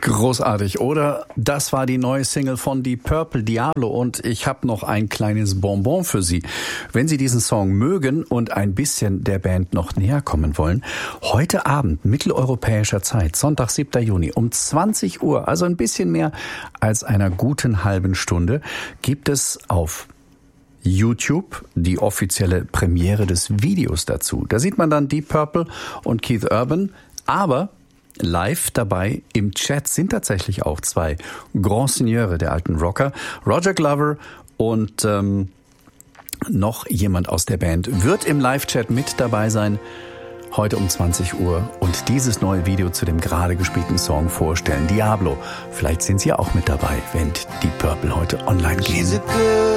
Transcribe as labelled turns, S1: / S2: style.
S1: Großartig, oder? Das war die neue Single von Deep Purple, Diablo, und ich habe noch ein kleines Bonbon für Sie. Wenn Sie diesen Song mögen und ein bisschen der Band noch näher kommen wollen, heute Abend mitteleuropäischer Zeit, Sonntag, 7. Juni um 20 Uhr, also ein bisschen mehr als einer guten halben Stunde, gibt es auf YouTube die offizielle Premiere des Videos dazu. Da sieht man dann Deep Purple und Keith Urban, aber live dabei im Chat sind tatsächlich auch zwei Grand Seigneurs der alten Rocker, Roger Glover und noch jemand aus der Band wird im Live-Chat mit dabei sein, heute um 20 Uhr und dieses neue Video zu dem gerade gespielten Song vorstellen, Diablo. Vielleicht sind Sie ja auch mit dabei, wenn Deep Purple heute online gehen.